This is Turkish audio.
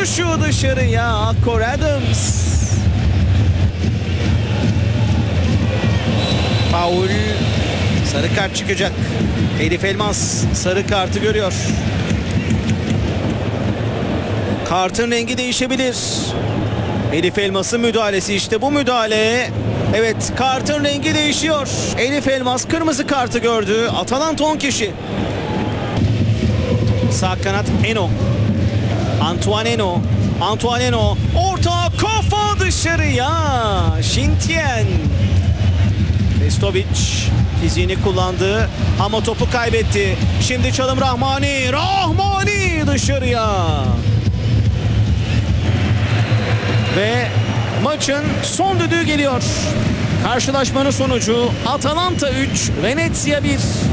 vuruşu dışarıya. Akkor Adams. Faul. Sarı kart çıkacak. Elif Elmas sarı kartı görüyor. Kartın rengi değişebilir. Elif Elmas'ın müdahalesi, işte bu müdahale. Evet, kartın rengi değişiyor. Elif Elmas kırmızı kartı gördü. Atalanta 10 kişi. Sağ kanat Eno. Antoine Eno. Antoine Eno. Orta kafa dışarıya. Şintyen. Vestovic fiziğini kullandı ama topu kaybetti. Şimdi çalım Rahmani. Rahmani dışarıya. Ve maçın son düdüğü geliyor. Karşılaşmanın sonucu Atalanta 3, Venezia 1.